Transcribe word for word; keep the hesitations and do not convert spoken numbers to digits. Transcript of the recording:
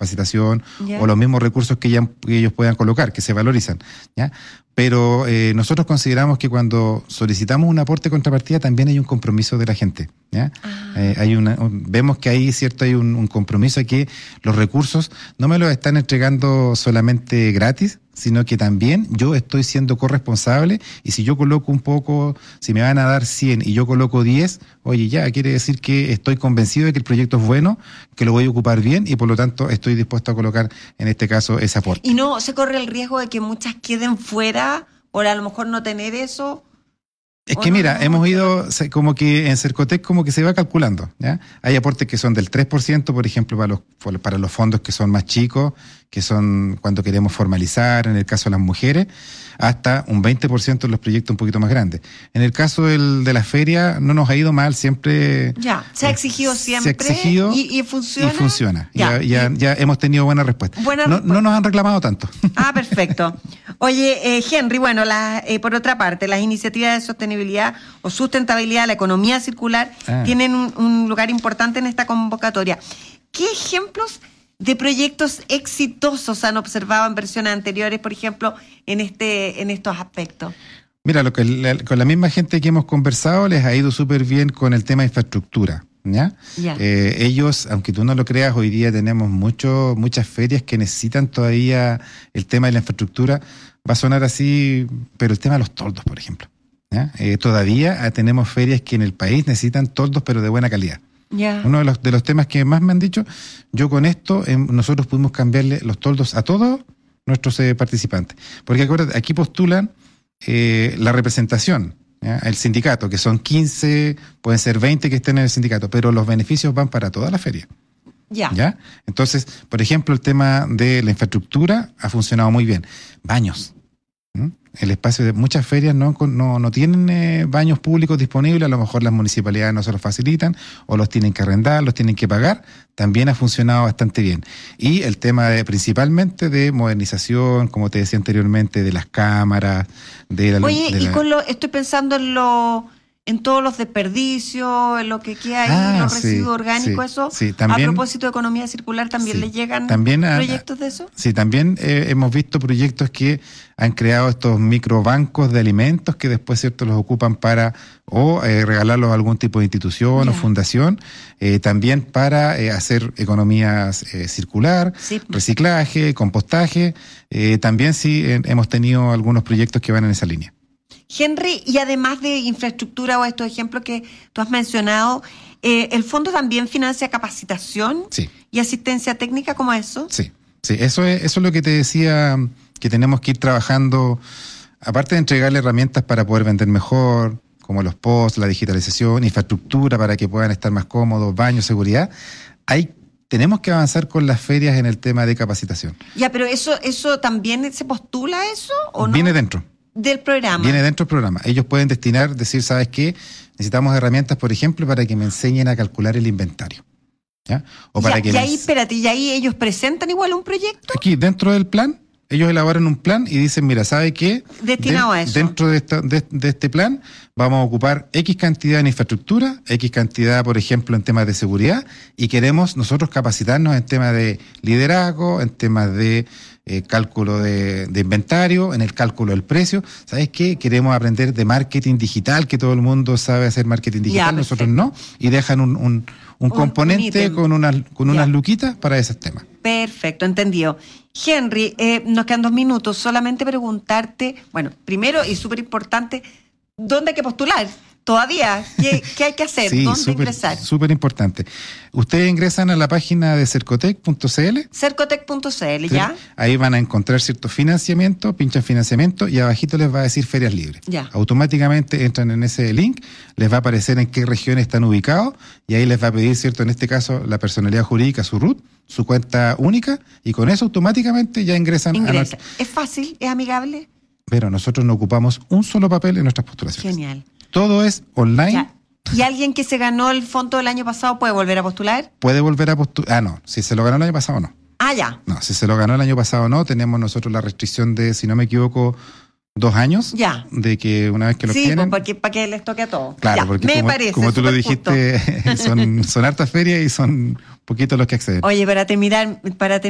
capacitación Ya. o los mismos recursos que, ya, que ellos puedan colocar, que se valorizan, ¿ya? Pero eh, nosotros consideramos que cuando solicitamos un aporte de contrapartida también hay un compromiso de la gente, ¿ya? Ah. Eh, hay una, un, vemos que ahí, cierto, hay un, un compromiso a que los recursos no me los están entregando solamente gratis, sino que también yo estoy siendo corresponsable, y si yo coloco un poco, si me van a dar cien y yo coloco diez, oye, ya quiere decir que estoy convencido de que el proyecto es bueno, que lo voy a ocupar bien, y por lo tanto estoy dispuesto a colocar en este caso ese aporte. ¿Y no se corre el riesgo de que muchas queden fuera por a lo mejor no tener eso? Es que no, mira, no, hemos no, ido, se- como que en Cercotec como que se va calculando, ¿ya? Hay aportes que son del tres por ciento, por ejemplo, para los, para los fondos que son más chicos, que son cuando queremos formalizar, en el caso de las mujeres, hasta un veinte por ciento en los proyectos un poquito más grandes. En el caso del, de la feria no nos ha ido mal, siempre... Ya, se ha exigido eh, siempre se ha exigido y, y funciona. Y funciona. Ya, Ya, ya, y- ya hemos tenido buena respuesta. Buena no, respuesta. no nos han reclamado tanto. Ah, perfecto. Oye, eh, Henry, bueno, la, eh, por otra parte, las iniciativas de sostenibilidad o sustentabilidad, la economía circular, Ah. tienen un, un lugar importante en esta convocatoria. ¿Qué ejemplos de proyectos exitosos han observado en versiones anteriores, por ejemplo, en este, en estos aspectos? Mira, lo que la- con la misma gente que hemos conversado les ha ido súper bien con el tema de infraestructura, ¿ya? Ya. Eh, ellos, aunque tú no lo creas, hoy día tenemos mucho, muchas ferias que necesitan todavía el tema de la infraestructura. Va a sonar así, pero el tema de los toldos, por ejemplo, ¿ya? Eh, todavía ah, tenemos ferias que en el país necesitan toldos, pero de buena calidad. Ya. Uno de los, de los temas que más me han dicho, yo con esto, eh, nosotros pudimos cambiarle los toldos a todos nuestros eh, participantes. Porque acuérdate, aquí postulan eh, la representación, ¿ya? El sindicato, que son quince, pueden ser veinte que estén en el sindicato, pero los beneficios van para toda la feria. Ya. ¿Ya? Entonces, por ejemplo, el tema de la infraestructura ha funcionado muy bien. Baños. ¿Mm? El espacio de muchas ferias no, no, no tienen eh, baños públicos disponibles, a lo mejor las municipalidades no se los facilitan, o los tienen que arrendar, los tienen que pagar. También ha funcionado bastante bien. Y el tema de, principalmente de modernización, como te decía anteriormente, de las cámaras, de la... Oye, de y la- con lo, estoy pensando en lo, en todos los desperdicios, en lo que queda ahí, Ah, los sí, residuos orgánicos, sí, eso. sí, también- A propósito de economía circular, ¿también Sí, les llegan también a- proyectos de eso? Sí, también eh, hemos visto proyectos que han creado estos microbancos de alimentos que después, cierto, los ocupan para o eh, regalarlos a algún tipo de institución Ya. o fundación, eh, también para eh, hacer economías eh, circular, Sí. reciclaje, compostaje. Eh, también sí eh, hemos tenido algunos proyectos que van en esa línea. Henry, y además de infraestructura o estos ejemplos que tú has mencionado, eh, ¿el fondo también financia capacitación Sí. y asistencia técnica como eso? Sí, sí, eso es, eso es lo que te decía, que tenemos que ir trabajando, aparte de entregarle herramientas para poder vender mejor, como los posts, la digitalización, infraestructura para que puedan estar más cómodos, baños, seguridad. Hay, tenemos que avanzar con las ferias en el tema de capacitación. Ya, pero eso, eso también se postula eso o no? Viene dentro. Del programa. Viene dentro del programa. Ellos pueden destinar, decir, ¿sabes qué? Necesitamos herramientas, por ejemplo, para que me enseñen a calcular el inventario. ¿Ya? O para Ya, que y me ahí, ens- espérate, ¿y ahí ellos presentan igual un proyecto? Aquí, dentro del plan, ellos elaboran un plan y dicen, mira, ¿sabe qué? Destinado a eso. Dentro de, esta- de, de este plan vamos a ocupar X cantidad en infraestructura, X cantidad, por ejemplo, en temas de seguridad, y queremos nosotros capacitarnos en temas de liderazgo, en temas de eh, cálculo de, de inventario, en el cálculo del precio. ¿Sabes qué? Queremos aprender de marketing digital, que todo el mundo sabe hacer marketing digital, Ya, nosotros perfecto. no, y dejan un, un, un Un- componente un ítem. con unas, con Ya. unas luquitas para esos temas. Perfecto, entendido. Henry, eh, nos quedan dos minutos. Solamente preguntarte, bueno, primero y súper importante, ¿dónde hay que postular? Todavía, ¿qué, qué hay que hacer? Sí, ¿Dónde súper, ingresar? súper importante. Ustedes ingresan a la página de cercotec punto c l. Cercotec punto c l, ¿ya? Ahí van a encontrar cierto financiamiento, pinchan financiamiento y abajito les va a decir ferias libres. Ya. Automáticamente entran en ese link, les va a aparecer en qué regiones están ubicados y ahí les va a pedir, cierto, en este caso, la personalidad jurídica, su R U T, su cuenta única, y con eso automáticamente ya ingresan a Ingresa. nuestra... ¿Es fácil? ¿Es amigable? Pero nosotros no ocupamos un solo papel en nuestras postulaciones. Genial. Todo es online. Ya. ¿Y alguien que se ganó el fondo del año pasado puede volver a postular? Puede volver a postular. Ah, no. Si se lo ganó el año pasado, no. Ah, ya. No, si se lo ganó el año pasado, no. Tenemos nosotros la restricción de, si no me equivoco, dos años. Ya. De que una vez que lo Sí, tienen. pues porque, para que les toque a todos. Claro, Ya, porque me como, parece, como tú lo súper justo. dijiste, son, son hartas ferias y son poquitos los que acceden. Oye, para terminar, para